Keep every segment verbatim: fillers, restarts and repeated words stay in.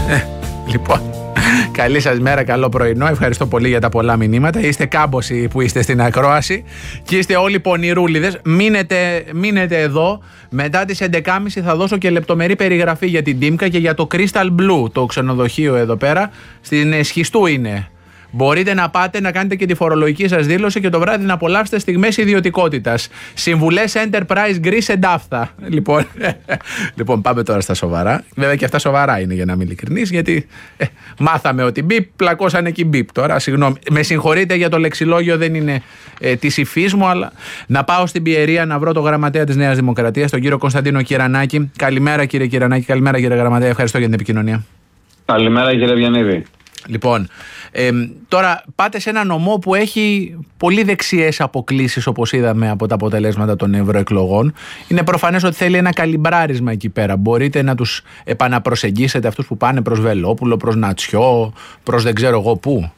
Ε, λοιπόν, καλή σας μέρα, καλό πρωινό. Ευχαριστώ πολύ για τα πολλά μηνύματα. Είστε κάμποσοι που είστε στην ακρόαση και είστε όλοι πονηρούλιδες. Μείνετε, μείνετε εδώ. Μετά τις έντεκα και μισή θα δώσω και λεπτομερή περιγραφή για την Τίμκα και για το Crystal Blue, το ξενοδοχείο εδώ πέρα. Στην Σχιστού είναι. Μπορείτε να πάτε να κάνετε και τη φορολογική σας δήλωση και το βράδυ να απολαύσετε στιγμές ιδιωτικότητας. Συμβουλές Enterprise Greece and Afta. Λοιπόν, λοιπόν, πάμε τώρα στα σοβαρά. Βέβαια και αυτά σοβαρά είναι, για να είμαι ειλικρινής, γιατί ε, μάθαμε ότι μπιπ, πλακώσανε και μπιπ. Τώρα, συγγνώμη, με συγχωρείτε για το λεξιλόγιο, δεν είναι ε, της υφής μου, αλλά να πάω στην Πιερία να βρω το γραμματέα της Νέας Δημοκρατίας, τον κύριο Κωνσταντίνο Κυρανάκη. Καλημέρα, κύριε Κυρανάκη. Καλημέρα, κύριε Γραμματέα. Ευχαριστώ για την επικοινωνία. Καλημέρα, κύριε Βιανίδη. Λοιπόν, ε, τώρα πάτε σε ένα νομό που έχει πολύ δεξιές αποκλίσεις, όπως είδαμε από τα αποτελέσματα των ευρωεκλογών. Είναι προφανές ότι θέλει ένα καλυμπράρισμα εκεί πέρα. Μπορείτε να τους επαναπροσεγγίσετε αυτούς που πάνε προς Βελόπουλο, προς Νατσιό, προς δεν ξέρω εγώ πού?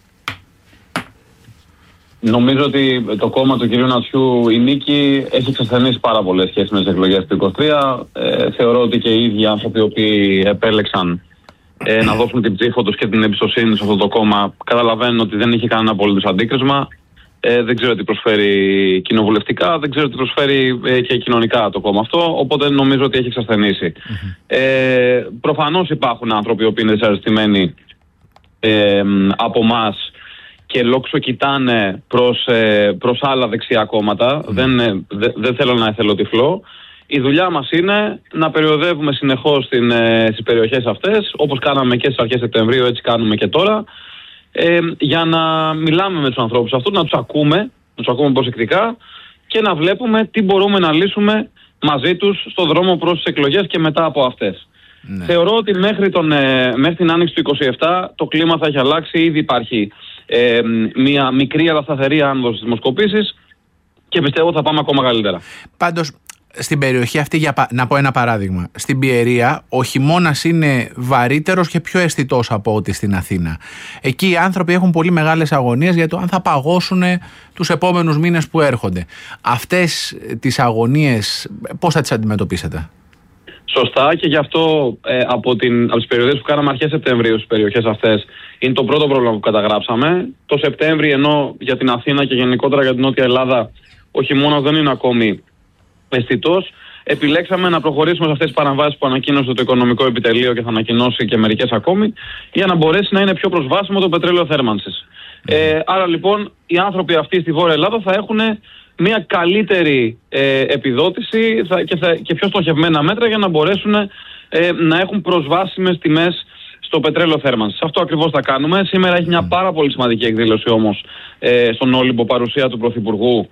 Νομίζω ότι το κόμμα του κυρίου Νατσιού, η νίκη, έχει εξασθενήσει πάρα πολλές σχέσεις με τις εκλογές του είκοσι τρία. Ε, θεωρώ ότι και οι ίδιοι άνθρωποι οι οποίοι επέλεξαν Ε, να δώσουν την ψήφο τους και την εμπιστοσύνη σε αυτό το κόμμα καταλαβαίνουν ότι δεν είχε κανένα απολύτως αντίκρισμα. Ε, δεν ξέρω τι προσφέρει κοινοβουλευτικά, δεν ξέρω τι προσφέρει ε, και κοινωνικά το κόμμα αυτό, οπότε νομίζω ότι έχει εξασθενήσει. Mm-hmm. Ε, προφανώς υπάρχουν άνθρωποι που είναι δυσαρεστημένοι ε, από εμάς και λόγω κοιτάνε προς, ε, προς άλλα δεξιά κόμματα. Mm-hmm. Δεν, ε, δε, δεν θέλω να εθελοτυφλώ. Η δουλειά μας είναι να περιοδεύουμε συνεχώς στην, ε, στις περιοχές αυτές, όπως κάναμε και στις αρχές Σεπτεμβρίου, έτσι κάνουμε και τώρα, ε, για να μιλάμε με τους ανθρώπους αυτούς, να τους ακούμε, να τους ακούμε προσεκτικά και να βλέπουμε τι μπορούμε να λύσουμε μαζί τους στον δρόμο προς τις εκλογές και μετά από αυτές. Ναι. Θεωρώ ότι μέχρι, τον, ε, μέχρι την άνοιξη του είκοσι επτά το κλίμα θα έχει αλλάξει, ήδη υπάρχει ε, μια μικρή αλλά σταθερή άνοδος στις δημοσκοπήσεις και πιστεύω θα πάμε ακόμα καλύτερα. Πάντως, στην περιοχή αυτή, για, να πω ένα παράδειγμα, στην Πιερία ο χειμώνας είναι βαρύτερος και πιο αισθητός από ό,τι στην Αθήνα. Εκεί οι άνθρωποι έχουν πολύ μεγάλες αγωνίες για το αν θα παγώσουν τους επόμενους μήνες που έρχονται. Αυτές τις αγωνίες πώς θα τις αντιμετωπίσετε? Σωστά, και γι' αυτό ε, από, την, από τις περιοδίες που κάναμε αρχές Σεπτεμβρίου στις περιοχές αυτές είναι το πρώτο πρόβλημα που καταγράψαμε. Το Σεπτέμβριο, ενώ για την Αθήνα και γενικότερα για την Νότια Ελλάδα ο χειμώνας δεν είναι ακόμη αισθητός, επιλέξαμε να προχωρήσουμε σε αυτές τις παραμβάσεις που ανακοίνωσε το Οικονομικό Επιτελείο και θα ανακοινώσει και μερικές ακόμη, για να μπορέσει να είναι πιο προσβάσιμο το πετρέλαιο θέρμανσης. Mm. Ε, άρα λοιπόν οι άνθρωποι αυτοί στη Βόρεια Ελλάδα θα έχουν μια καλύτερη ε, επιδότηση θα, και, θα, και πιο στοχευμένα μέτρα για να μπορέσουν ε, να έχουν προσβάσιμες τιμές στο πετρέλαιο θέρμανσης. Αυτό ακριβώς θα κάνουμε. Σήμερα έχει μια πάρα πολύ σημαντική εκδήλωση όμως ε, στον Όλυμπο, παρουσία του Πρωθυπουργού,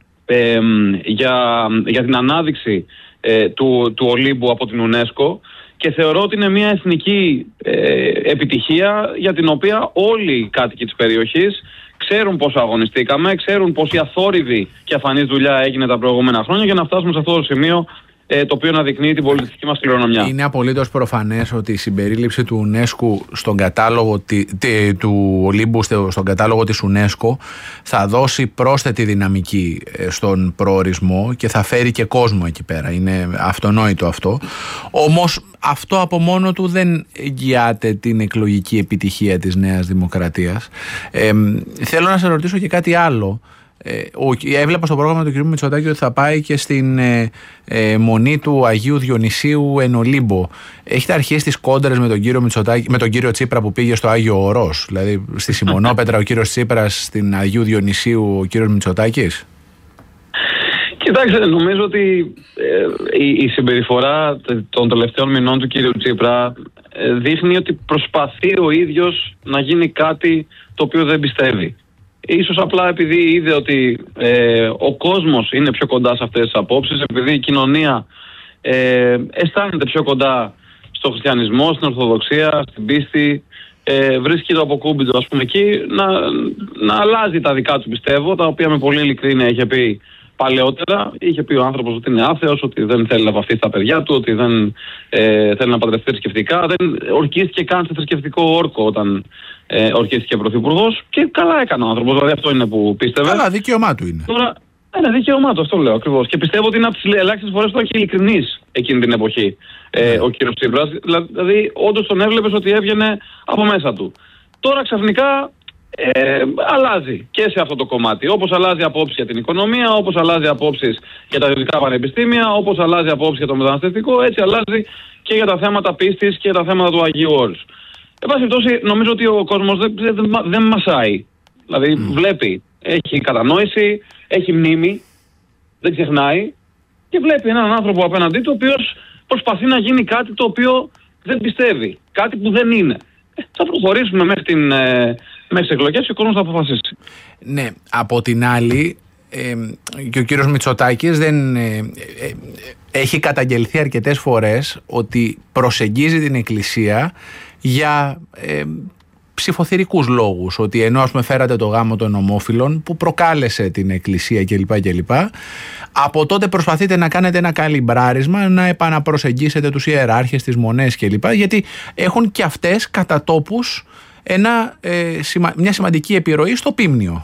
Ε, για, για την ανάδειξη ε, του, του Ολύμπου από την UNESCO, και θεωρώ ότι είναι μια εθνική ε, επιτυχία για την οποία όλοι οι κάτοικοι της περιοχής ξέρουν πώς αγωνιστήκαμε, ξέρουν πώς η αθόρυβη και αφανής δουλειά έγινε τα προηγούμενα χρόνια για να φτάσουμε σε αυτό το σημείο, ε, το οποίο αναδεικνύει την πολιτιστική μας κληρονομιά. Είναι απολύτως προφανές ότι η συμπερίληψη του UNESCO στον κατάλογο τι, τι, του Ολύμπου στον κατάλογο της UNESCO θα δώσει πρόσθετη δυναμική στον προορισμό και θα φέρει και κόσμο εκεί πέρα. Είναι αυτονόητο αυτό. Όμως αυτό από μόνο του δεν εγγυάται την εκλογική επιτυχία της Νέας Δημοκρατίας. Ε, θέλω να σας ρωτήσω και κάτι άλλο. Ε, έβλεπα στο πρόγραμμα του κ. Μητσοτάκη ότι θα πάει και στην ε, ε, μονή του Αγίου Διονυσίου εν Ολύμπο. Έχετε αρχίσει τις κόντρες με τον κύριο Μητσοτάκη, με τον κύριο Τσίπρα που πήγε στο Άγιο Ορός? Δηλαδή στη Σιμονόπετρα ο κύριος Τσίπρας, στην Αγίου Διονυσίου ο κύριος Μητσοτάκης? Κοιτάξτε, νομίζω ότι ε, η, η συμπεριφορά των τελευταίων μηνών του κύριου Τσίπρα ε, δείχνει ότι προσπαθεί ο ίδιος να γίνει κάτι το οποίο δεν πιστεύει. Ίσως απλά επειδή είδε ότι ε, ο κόσμος είναι πιο κοντά σε αυτές τις απόψεις, επειδή η κοινωνία ε, αισθάνεται πιο κοντά στο χριστιανισμό, στην Ορθοδοξία, στην πίστη, ε, βρίσκει το αποκούμπιτο, ας πούμε, εκεί να, να αλλάζει τα δικά του, πιστεύω, τα οποία με πολύ ειλικρίνεια είχε πει παλαιότερα. Είχε πει ο άνθρωπος ότι είναι άθεος, ότι δεν θέλει να βαφτίσει τα παιδιά του, ότι δεν ε, θέλει να παντρευτεί θρησκευτικά. Δεν ορκίστηκε καν σε θρησκευτικό όρκο όταν ε, ορκίστηκε πρωθυπουργός. Και καλά έκανε ο άνθρωπος, δηλαδή αυτό είναι που πίστευε. Καλά, δικαίωμά του είναι. Τώρα, Είναι δικαίωμά του, αυτό λέω ακριβώς. Και πιστεύω ότι είναι από τις ελάχιστες φορές που ήταν και ειλικρινής εκείνη την εποχή ε, ο κύριος Τσίπρας. Δηλαδή, όντως τον έβλεπες ότι έβγαινε από μέσα του. Τώρα ξαφνικά ε, αλλάζει και σε αυτό το κομμάτι. Όπως αλλάζει απόψη για την οικονομία, όπως αλλάζει απόψεις για τα ιδιωτικά πανεπιστήμια, όπως αλλάζει απόψη για το μεταναστευτικό, έτσι αλλάζει και για τα θέματα πίστης και τα θέματα του Αγίου Όρους. Εν πάση περιπτώσει, νομίζω ότι ο κόσμος δεν, δεν, δεν μασάει. Δηλαδή, mm. βλέπει, έχει κατανόηση, έχει μνήμη, δεν ξεχνάει και βλέπει έναν άνθρωπο απέναντί του, ο οποίος προσπαθεί να γίνει κάτι το οποίο δεν πιστεύει, κάτι που δεν είναι. Ε, θα προχωρήσουμε μέχρι, την, ε, μέχρι τις εκλογές και ο κόσμος θα αποφασίσει. Ναι, από την άλλη, ε, και ο κύριος Μητσοτάκης δεν, ε, ε, έχει καταγγελθεί αρκετές φορές ότι προσεγγίζει την Εκκλησία για ε, ψηφοθυρικούς λόγους, ότι ενώ ας πούμε φέρατε το γάμο των ομόφυλων που προκάλεσε την Εκκλησία κλπ, κλπ, από τότε προσπαθείτε να κάνετε ένα καλυμπράρισμα, να επαναπροσεγγίσετε τους ιεράρχες, τις μονές κλπ, γιατί έχουν και αυτές κατά τόπους ένα, ε, σημα, μια σημαντική επιρροή στο πίμνιο.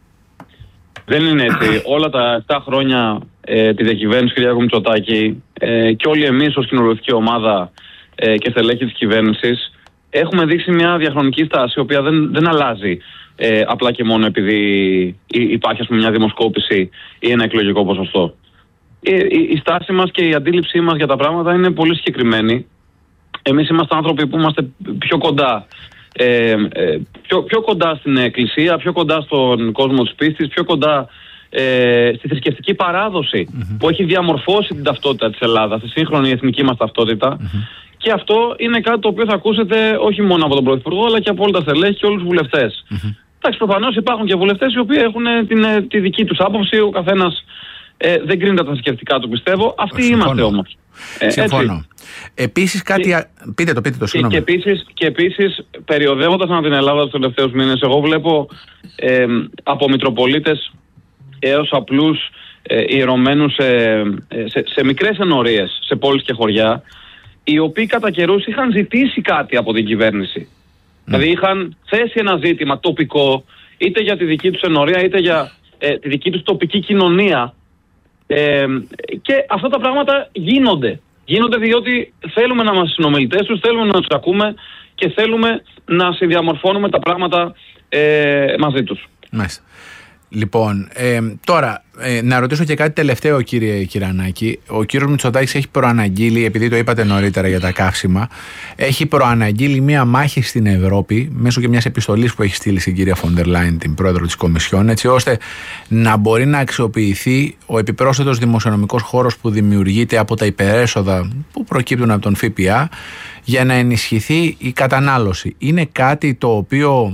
Δεν είναι έτσι. Όλα τα επτά χρόνια ε, τη διακυβέρνηση του Κυριάκου Μητσοτάκη ε, και όλοι εμείς ως κοινοβουλευτική ομάδα ε, και στελέχη της κυβέρνησης έχουμε δείξει μια διαχρονική στάση, η οποία δεν, δεν αλλάζει ε, απλά και μόνο επειδή υπάρχει, ας πούμε, μια δημοσκόπηση ή ένα εκλογικό ποσοστό. Η, η, η στάση μας και η αντίληψή μας για τα πράγματα είναι πολύ συγκεκριμένη. Εμείς είμαστε άνθρωποι που είμαστε πιο κοντά, ε, ε, πιο, πιο κοντά στην Εκκλησία, πιο κοντά στον κόσμο της πίστης, πιο κοντά ε, στη θρησκευτική παράδοση mm-hmm. που έχει διαμορφώσει την ταυτότητα της Ελλάδας, τη σύγχρονη εθνική μας ταυτότητα. Mm-hmm. Και αυτό είναι κάτι το οποίο θα ακούσετε όχι μόνο από τον Πρωθυπουργό, αλλά και από όλα τα στελέχη και όλους τους βουλευτές. Mm-hmm. Εντάξει, προφανώς υπάρχουν και βουλευτές οι οποίοι έχουν την, τη δική τους άποψη. Ο καθένας ε, δεν κρίνεται τα θρησκευτικά του, πιστεύω. Αυτοί Συμφωνώ. είμαστε όμως. Ε, Συμφωνώ. Επίσης κάτι. Και, πείτε το, πείτε το, συγγνώμη. Και, και επίσης, και επίσης περιοδεύοντας ανά την Ελλάδα τους τελευταίους μήνες, εγώ βλέπω ε, από Μητροπολίτες έως απλούς ε, ιερωμένους ε, σε, σε μικρές ενορίες, σε πόλεις και χωριά, οι οποίοι κατά καιρούς είχαν ζητήσει κάτι από την κυβέρνηση. Mm. Δηλαδή είχαν θέσει ένα ζήτημα τοπικό, είτε για τη δική τους ενορία, είτε για ε, τη δική τους τοπική κοινωνία. Ε, και αυτά τα πράγματα γίνονται. Γίνονται διότι θέλουμε να είμαστε συνομιλητές τους, θέλουμε να τους ακούμε και θέλουμε να συνδιαμορφώνουμε τα πράγματα ε, μαζί τους. Μάλιστα. Λοιπόν, ε, τώρα ε, να ρωτήσω και κάτι τελευταίο, κύριε Κυρανάκη. Ο κύριος Μητσοτάκης έχει προαναγγείλει, επειδή το είπατε νωρίτερα για τα καύσιμα, έχει προαναγγείλει μία μάχη στην Ευρώπη μέσω και μιας επιστολής που έχει στείλει στην κυρία Φοντερ Λάιν, την πρόεδρο της Κομισιόν, έτσι ώστε να μπορεί να αξιοποιηθεί ο επιπρόσθετος δημοσιονομικός χώρος που δημιουργείται από τα υπερέσοδα που προκύπτουν από τον ΦΠΑ για να ενισχυθεί η κατανάλωση. Είναι κάτι το οποίο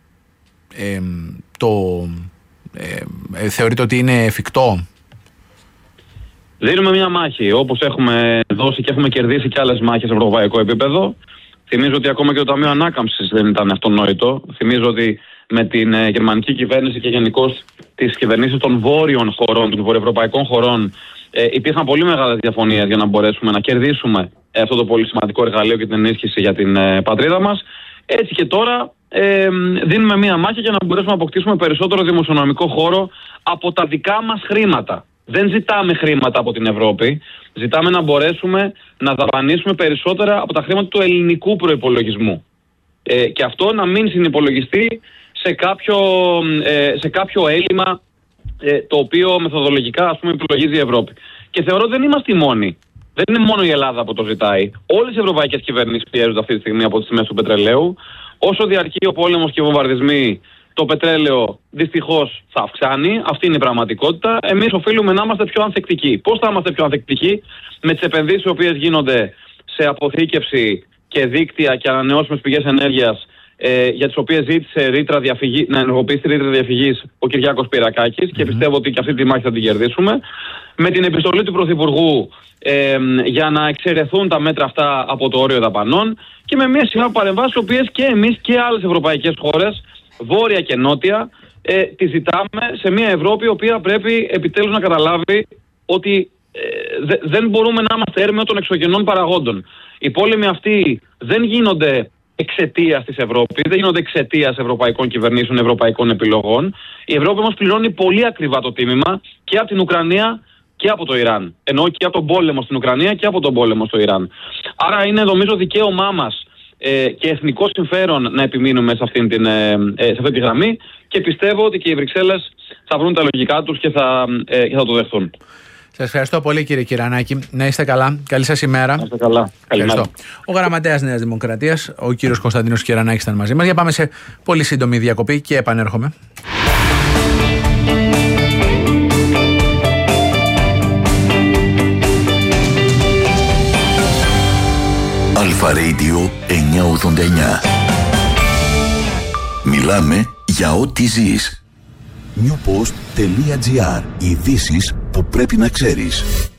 ε, το... Ε, θεωρείτε ότι είναι εφικτό? Δίνουμε μια μάχη, όπως έχουμε δώσει και έχουμε κερδίσει και άλλες μάχες σε ευρωπαϊκό επίπεδο. Θυμίζω ότι ακόμα και το Ταμείο Ανάκαμψης δεν ήταν αυτονόητο. Θυμίζω ότι με την ε, γερμανική κυβέρνηση και γενικώς τις κυβερνήσεις των βόρειων χωρών, των βορειοευρωπαϊκών χωρών, ε, υπήρχαν πολύ μεγάλες διαφωνίες για να μπορέσουμε να κερδίσουμε ε, αυτό το πολύ σημαντικό εργαλείο και την ενίσχυση για την ε, πατρίδα μας. Έτσι και τώρα ε, δίνουμε μία μάχη για να μπορέσουμε να αποκτήσουμε περισσότερο δημοσιονομικό χώρο από τα δικά μας χρήματα. Δεν ζητάμε χρήματα από την Ευρώπη, ζητάμε να μπορέσουμε να δαπανίσουμε περισσότερα από τα χρήματα του ελληνικού προϋπολογισμού. Ε, και αυτό να μην συνυπολογιστεί σε κάποιο, ε, σε κάποιο έλλειμμα ε, το οποίο μεθοδολογικά, ας πούμε, υπολογίζει η Ευρώπη. Και θεωρώ ότι δεν είμαστε οι μόνοι. Δεν είναι μόνο η Ελλάδα που το ζητάει. Όλες οι ευρωπαϊκές κυβερνήσεις πιέζονται αυτή τη στιγμή από τις τιμές του πετρελαίου. Όσο διαρκεί ο πόλεμος και οι βομβαρδισμοί, το πετρέλαιο δυστυχώς θα αυξάνει. Αυτή είναι η πραγματικότητα. Εμείς οφείλουμε να είμαστε πιο ανθεκτικοί. Πώς θα είμαστε πιο ανθεκτικοί? Με τις επενδύσεις οι οποίες γίνονται σε αποθήκευση και δίκτυα και ανανεώσιμες πηγές ενέργειας, ε, για τις οποίες ζήτησε ρήτρα διαφυγή, να ενεργοποιήσει τη ρήτρα διαφυγής ο Κυριάκος Πυρακάκης, mm-hmm. και πιστεύω ότι και αυτή τη μάχη θα την κερδίσουμε. Με την επιστολή του Πρωθυπουργού ε, για να εξαιρεθούν τα μέτρα αυτά από το όριο δαπανών και με μια σειρά παρεμβάσεις, οι οποίες και εμείς και άλλες ευρωπαϊκές χώρες, βόρεια και νότια, ε, τη ζητάμε σε μια Ευρώπη η οποία πρέπει επιτέλους να καταλάβει ότι ε, δε, δεν μπορούμε να είμαστε έρμεο των εξωγενών παραγόντων. Οι πόλεμοι αυτοί δεν γίνονται εξαιτίας της Ευρώπης, δεν γίνονται εξαιτίας ευρωπαϊκών κυβερνήσεων, ευρωπαϊκών επιλογών. Η Ευρώπη όμως πληρώνει πολύ ακριβά το τίμημα και από την Ουκρανία και από το Ιράν. Εννοώ και από τον πόλεμο στην Ουκρανία και από τον πόλεμο στο Ιράν. Άρα είναι νομίζω δικαίωμά μας ε, και εθνικό συμφέρον να επιμείνουμε σε, αυτήν την, ε, ε, σε αυτή τη γραμμή και πιστεύω ότι και οι Βρυξέλλες θα βρουν τα λογικά τους και θα, ε, και θα το δεχθούν. Σας ευχαριστώ πολύ, κύριε Κυρανάκη. Να είστε καλά. Καλή σας ημέρα. Να είστε καλά. Καλημέρα. Ο γραμματέας Νέας Δημοκρατίας, ο κύριος Κωνσταντίνος Κυρανάκης, ήταν μαζί μας. Για πάμε σε πολύ σύντομη διακοπή και επανέρχομαι. Αλφα Radio εννιακόσια ογδόντα εννιά. Μιλάμε για ό,τι ζεις. newpost.gr. Ειδήσεις που πρέπει να ξέρεις.